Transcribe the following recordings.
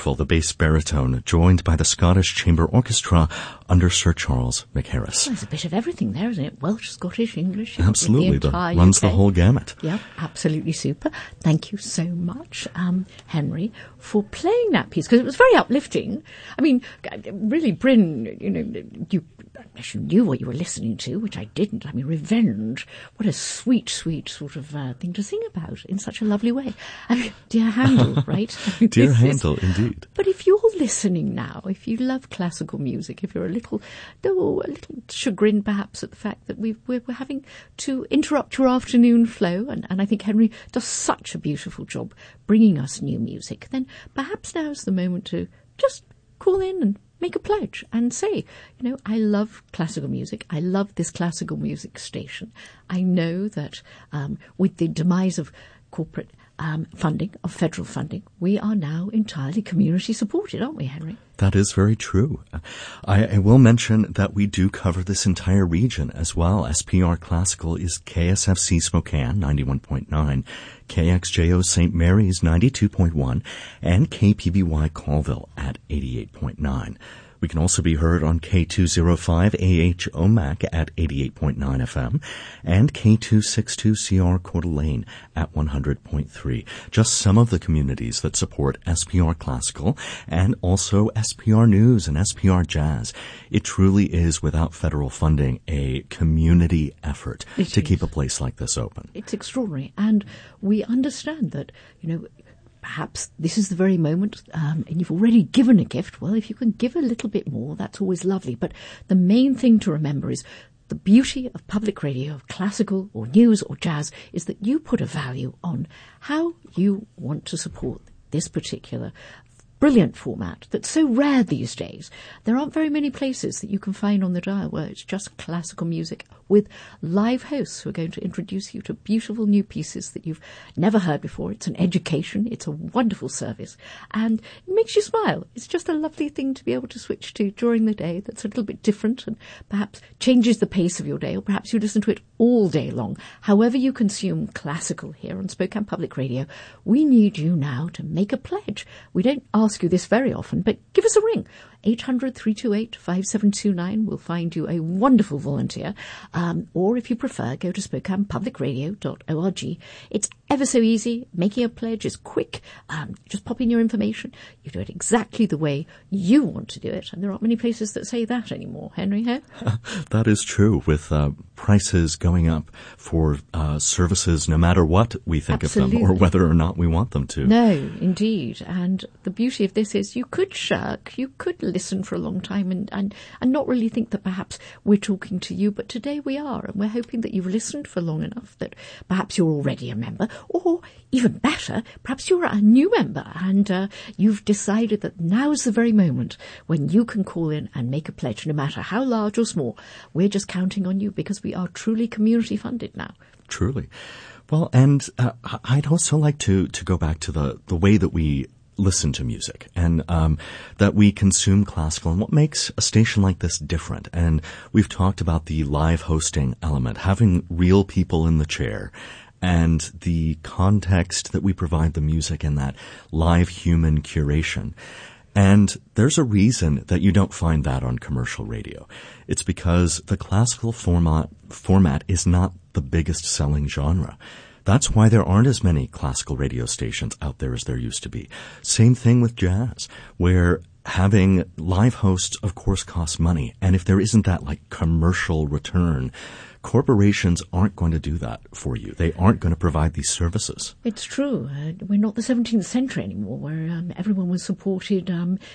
wonderful, the bass baritone, joined by the Scottish Chamber Orchestra under Sir Charles McHarris. Well, there's a bit of everything there, isn't it? Welsh, Scottish, English. Absolutely, that runs the whole gamut. Yeah, absolutely super. Thank you so much, Henry, for playing that piece, because it was very uplifting. I mean, really, Bryn, you knew what you were listening to, which I didn't. I mean, Revenge, what a sweet, sweet sort of thing to sing about in such a lovely way. I mean, dear Handel, right? Dear Handel, indeed. But if you're listening now, if you love classical music, if you're a little chagrined perhaps at the fact that we're having to interrupt your afternoon flow, and I think Henry does such a beautiful job bringing us new music, then perhaps now's the moment to just call in and make a pledge and say, I love classical music. I love this classical music station. I know that with the demise of corporate funding, of federal funding, we are now entirely community supported, aren't we, Henry? That is very true. I will mention that we do cover this entire region as well. SPR Classical is KSFC Spokane, 91.9, KXJO St. Mary's, 92.1, and KPBY Colville at 88.9. We can also be heard on K205 AH OMAC at 88.9 FM and K262CR Coeur d'Alene at 100.3. Just some of the communities that support SPR Classical and also SPR News and SPR Jazz. It truly is, without federal funding, a community effort to keep a place like this open. It's extraordinary. And we understand that, perhaps this is the very moment, and you've already given a gift. Well, if you can give a little bit more, that's always lovely. But the main thing to remember is the beauty of public radio, of classical or news or jazz, is that you put a value on how you want to support this particular brilliant format that's so rare these days. There aren't very many places that you can find on the dial where it's just classical music with live hosts who are going to introduce you to beautiful new pieces that you've never heard before. It's an education. It's a wonderful service. And it makes you smile. It's just a lovely thing to be able to switch to during the day that's a little bit different and perhaps changes the pace of your day, or perhaps you listen to it all day long. However you consume classical here on Spokane Public Radio, we need you now to make a pledge. We don't ask you this very often, but give us a ring. 800-328-5729 will find you a wonderful volunteer. Or if you prefer, go to SpokanePublicRadio.org. It's ever so easy. Making a pledge is quick. Just pop in your information. You do it exactly the way you want to do it. And there aren't many places that say that anymore, Henry, huh? That is true, with prices going up for services no matter what we think Absolutely. of them or whether or not we want them to. No, indeed. And the beauty of this is you could shirk, you could listen for a long time and not really think that perhaps we're talking to you, but today we are, and we're hoping that you've listened for long enough that perhaps you're already a member, or even better, perhaps you're a new member and you've decided that now's the very moment when you can call in and make a pledge, no matter how large or small. We're just counting on you because we are truly community funded now. Truly. Well, and I'd also like to go back to the way that we listen to music and that we consume classical and what makes a station like this different. And we've talked about the live hosting element, having real people in the chair, and the context that we provide the music and that live human curation. And there's a reason that you don't find that on commercial radio. It's because the classical format is not the biggest selling genre. That's why there aren't as many classical radio stations out there as there used to be. Same thing with jazz, where having live hosts, of course, costs money. And if there isn't that commercial return, corporations aren't going to do that for you. They aren't going to provide these services. It's true. We're not the 17th century anymore, where everyone was supported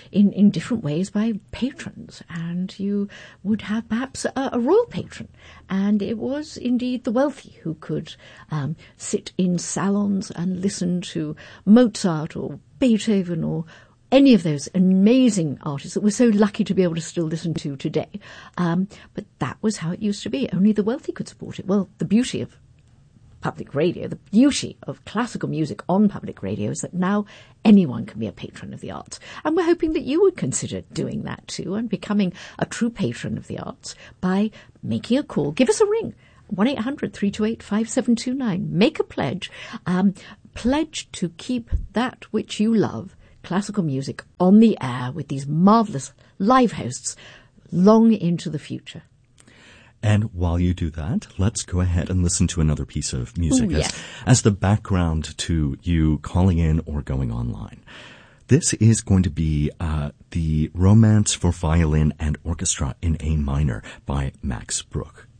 in different ways by patrons. And you would have perhaps a royal patron. And it was indeed the wealthy who could sit in salons and listen to Mozart or Beethoven or any of those amazing artists that we're so lucky to be able to still listen to today. But that was how it used to be. Only the wealthy could support it. Well, the beauty of public radio, the beauty of classical music on public radio is that now anyone can be a patron of the arts. And we're hoping that you would consider doing that too and becoming a true patron of the arts by making a call. Give us a ring. 1-800-328-5729. Make a pledge. Pledge to keep that which you love classical music on the air with these marvellous live hosts long into the future. And while you do that, let's go ahead and listen to another piece of music as the background to you calling in or going online. This is going to be the Romance for Violin and Orchestra in A minor by Max Bruch.